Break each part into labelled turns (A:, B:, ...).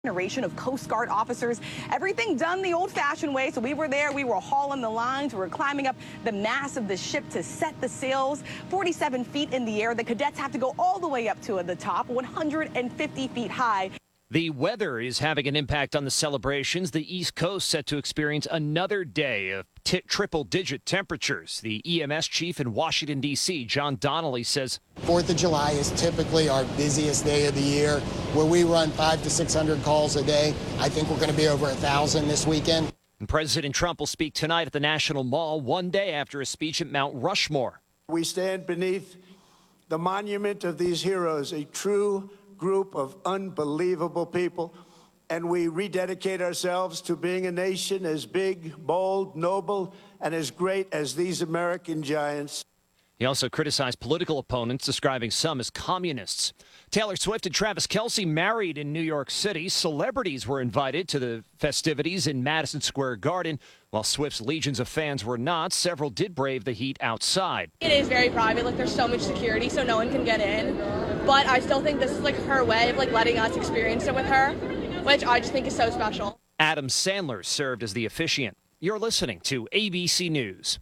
A: Generation of Coast Guard officers, everything done the old-fashioned way. So we were there, we were hauling the lines, we were climbing up the mast of the ship to set the sails. 47 feet in the air, the cadets have to go all the way up to the top, 150 feet high.
B: The weather is having an impact on the celebrations. The East Coast set to experience another day of triple-digit temperatures. The EMS chief in Washington, D.C., John Donnelly, says
C: 4th of July is typically our busiest day of the year, where we run 500 to 600 calls a day. I think we're going to be over 1,000 this weekend.
B: And President Trump will speak tonight at the National Mall, one day after a speech at Mount Rushmore.
D: We stand beneath the monument of these heroes, a true group of unbelievable people, and we rededicate ourselves to being a nation as big, bold, noble, and as great as these American giants.
B: He also criticized political opponents, describing some as communists. Taylor Swift and Travis Kelce married in New York City. Celebrities were invited to the festivities in Madison Square Garden. While Swift's legions of fans were not, several did brave the heat outside.
E: It is very private. Like, there's so much security, so no one can get in. But I still think this is like her way of like letting us experience it with her, which I just think is so special.
B: Adam Sandler served as the officiant. You're listening to ABC News.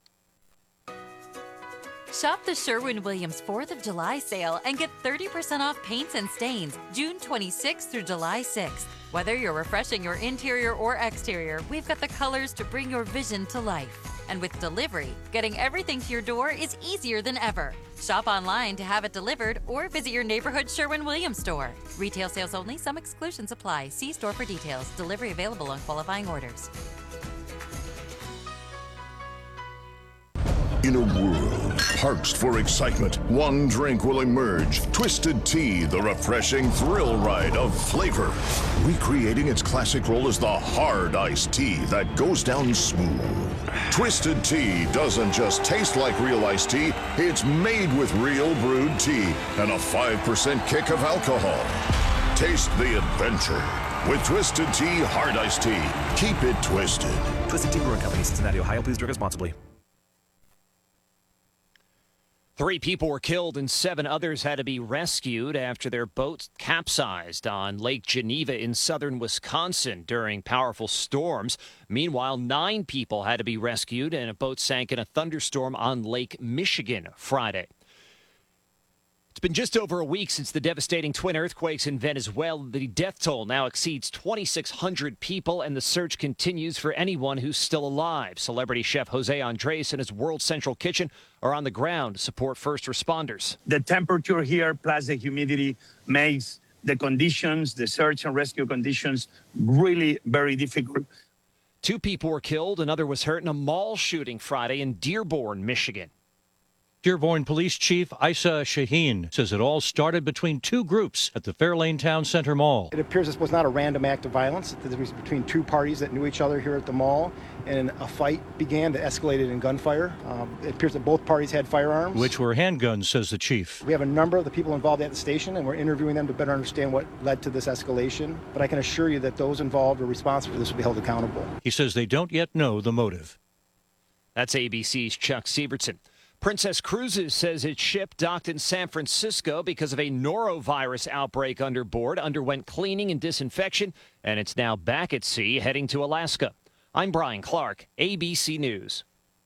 F: Shop the Sherwin-Williams 4th of July sale and get 30% off paints and stains June 26th through July 6th. Whether you're refreshing your interior or exterior, we've got the colors to bring your vision to life. And with delivery, getting everything to your door is easier than ever. Shop online to have it delivered or visit your neighborhood Sherwin-Williams store. Retail sales only. Some exclusions apply. See store for details. Delivery available on qualifying orders.
G: In a world parched for excitement, one drink will emerge. Twisted Tea, the refreshing thrill ride of flavor. Recreating its classic role as the hard iced tea that goes down smooth. Twisted Tea doesn't just taste like real iced tea, it's made with real brewed tea and a 5% kick of alcohol. Taste the adventure with Twisted Tea Hard Iced Tea. Keep it twisted.
H: Twisted Tea Brewing Company, Cincinnati, Ohio. Please drink responsibly.
B: 3 people were killed and 7 others had to be rescued after their boat capsized on Lake Geneva in southern Wisconsin during powerful storms. Meanwhile, 9 people had to be rescued and a boat sank in a thunderstorm on Lake Michigan Friday. It's been just over a week since the devastating twin earthquakes in Venezuela. The death toll now exceeds 2,600 people, and the search continues for anyone who's still alive. Celebrity chef Jose Andres and his World Central Kitchen are on the ground to support first responders.
I: The temperature here plus the humidity makes the conditions, the search and rescue conditions, really very difficult.
B: 2 people were killed. Another was hurt in a mall shooting Friday in Dearborn, Michigan.
J: Dearborn Police Chief Isa Shaheen says it all started between 2 groups at the Fairlane Town Center Mall.
K: It appears this was not a random act of violence. It was between 2 parties that knew each other here at the mall, and a fight began that escalated in gunfire. It appears that both parties had firearms.
J: Which were handguns, says the chief.
K: We have a number of the people involved at the station, and we're interviewing them to better understand what led to this escalation. But I can assure you that those involved or responsible for this will be held accountable.
J: He says they don't yet know the motive.
B: That's ABC's Chuck Sievertson. Princess Cruises says its ship docked in San Francisco because of a norovirus outbreak underboard, underwent cleaning and disinfection, and it's now back at sea heading to Alaska. I'm Brian Clark, ABC News.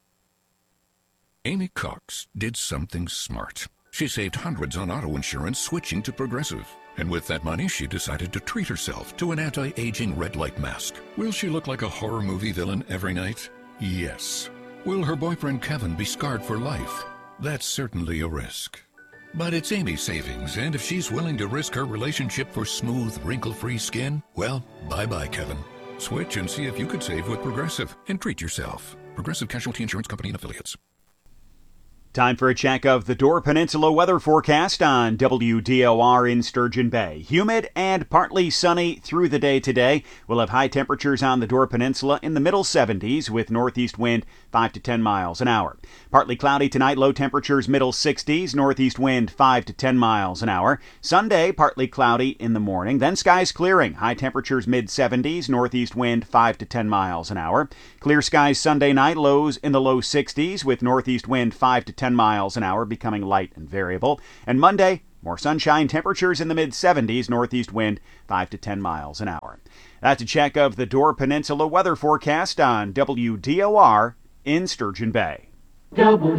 L: Amy Cox did something smart. She saved hundreds on auto insurance switching to Progressive. And with that money, she decided to treat herself to an anti-aging red light mask. Will she look like a horror movie villain every night? Yes. Will her boyfriend Kevin be scarred for life? That's certainly a risk. But it's Amy's savings, and if she's willing to risk her relationship for smooth, wrinkle-free skin, well, bye-bye, Kevin. Switch and see if you could save with Progressive and treat yourself. Progressive Casualty Insurance Company and Affiliates.
M: Time for a check of the Door Peninsula weather forecast on WDOR in Sturgeon Bay. Humid and partly sunny through the day today. We'll have high temperatures on the Door Peninsula in the middle 70s with northeast wind 5 to 10 miles an hour. Partly cloudy tonight, low temperatures middle 60s, northeast wind 5 to 10 miles an hour. Sunday, partly cloudy in the morning, then skies clearing. High temperatures mid 70s, northeast wind 5 to 10 miles an hour. Clear skies Sunday night, lows in the low 60s with northeast wind 5 to 10 miles an hour, becoming light and variable. And Monday, More sunshine, temperatures in the mid-70s, northeast wind 5 to 10 miles an hour. That's a check of the Door Peninsula weather forecast on WDOR in Sturgeon Bay.